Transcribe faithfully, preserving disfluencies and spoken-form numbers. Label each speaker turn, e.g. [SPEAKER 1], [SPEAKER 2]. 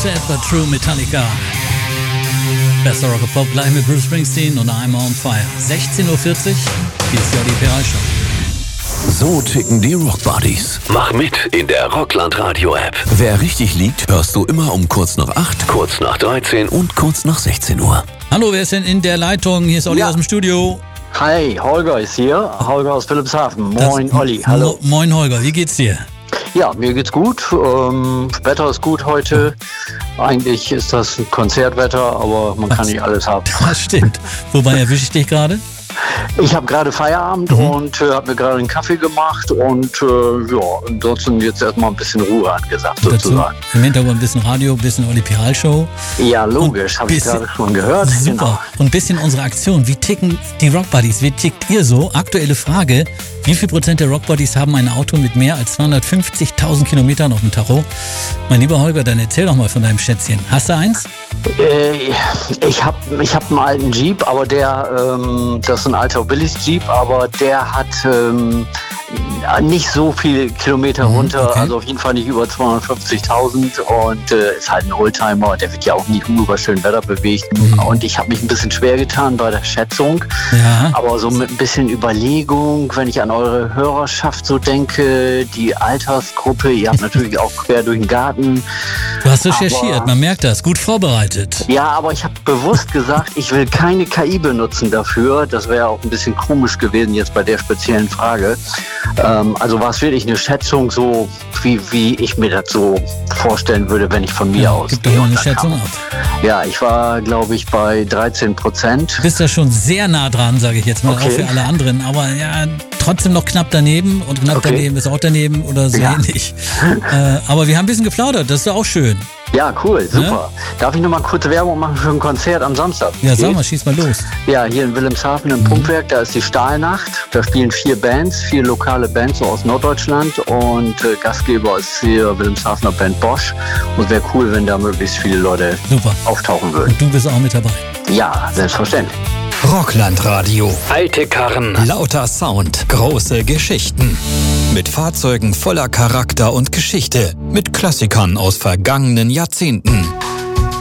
[SPEAKER 1] Sad But True, Metallica. Bester Rock and Pop gleich mit Bruce Springsteen und I'm on Fire. sechzehn Uhr vierzig, hier ist die O D P R Show.
[SPEAKER 2] So ticken die Rock Buddies. Mach mit in der Rockland Radio App. Wer richtig liegt, hörst du immer um kurz nach acht, kurz nach dreizehn und kurz nach sechzehn Uhr.
[SPEAKER 1] Hallo, wer ist denn in der Leitung? Hier ist Olli ja. aus dem Studio.
[SPEAKER 3] Hi, Holger ist hier. Holger aus Wilhelmshaven. Moin, das, Olli. Hallo.
[SPEAKER 1] Mo- Moin, Holger. Wie geht's dir?
[SPEAKER 3] Ja, mir geht's gut. Ähm, Wetter ist gut heute. Eigentlich ist das ein Konzertwetter, aber man kann nicht alles haben.
[SPEAKER 1] Das stimmt. Wobei erwische ich dich gerade?
[SPEAKER 3] Ich habe gerade Feierabend mhm. und äh, habe mir gerade einen Kaffee gemacht und äh, ja, ansonsten jetzt erstmal ein bisschen Ruhe angesagt sozusagen.
[SPEAKER 1] Dazu im Hintergrund ein bisschen Radio, ein bisschen O D P R Show.
[SPEAKER 3] Ja, logisch, habe ich gerade schon gehört.
[SPEAKER 1] Super.
[SPEAKER 3] Genau.
[SPEAKER 1] Und ein bisschen unsere Aktion. Wie ticken die Rock Buddies? Wie tickt ihr so? Aktuelle Frage. Wie viel Prozent der Rock Buddies haben ein Auto mit mehr als zweihundertfünfzigtausend Kilometern auf dem Tacho? Mein lieber Holger, dann erzähl doch mal von deinem Schätzchen. Hast du eins?
[SPEAKER 3] Äh, ich habe ich hab einen alten Jeep, aber der, ähm, das ist ein alter Willis Jeep, aber der hat ähm, nicht so viel Kilometer mhm, runter, okay. Also auf jeden Fall nicht über zweihundertfünfzigtausend und äh, ist halt ein Oldtimer, der wird ja auch nie über schönes Wetter bewegt mhm. und ich habe mich ein bisschen schwer getan bei der Schätzung, ja. Aber so mit ein bisschen Überlegung, wenn ich an eure Hörerschaft so denke, die Altersgruppe, ihr habt natürlich auch quer durch den Garten.
[SPEAKER 1] Du hast recherchiert, aber, man merkt das, gut vorbereitet.
[SPEAKER 3] Ja, aber ich habe bewusst gesagt, ich will keine K I benutzen dafür, das wäre auch ein bisschen komisch gewesen jetzt bei der speziellen Frage. Ähm, also war es wirklich eine Schätzung, so wie, wie ich mir das so vorstellen würde, wenn ich von mir
[SPEAKER 1] ja,
[SPEAKER 3] aus.
[SPEAKER 1] Gib doch mal eine Schätzung ab.
[SPEAKER 3] Ja, ich war, glaube ich, bei dreizehn Prozent.
[SPEAKER 1] Du bist ja schon sehr nah dran, sage ich jetzt mal, okay. Auch für alle anderen. Aber ja, trotzdem noch knapp daneben und knapp okay. daneben ist auch daneben oder so ja. ähnlich. äh, aber wir haben ein bisschen geplaudert, das ist ja auch schön.
[SPEAKER 3] Ja, cool, super. Ja? Darf ich noch mal kurz Werbung machen für ein Konzert am Samstag?
[SPEAKER 1] Ja, sag mal, schieß mal los.
[SPEAKER 3] Ja, hier in Wilhelmshaven im mhm. Pumpwerk, da ist die Stahlnacht. Da spielen vier Bands, vier lokale Bands so aus Norddeutschland und äh, Gastgeber ist hier Wilhelmshavener Band Bosch. Und wäre cool, wenn da möglichst viele Leute super. auftauchen würden.
[SPEAKER 1] Und du bist auch mit dabei?
[SPEAKER 3] Ja, selbstverständlich.
[SPEAKER 2] Rockland Radio. Alte Karren. Lauter Sound. Große Geschichten. Mit Fahrzeugen voller Charakter und Geschichte. Mit Klassikern aus vergangenen Jahrzehnten.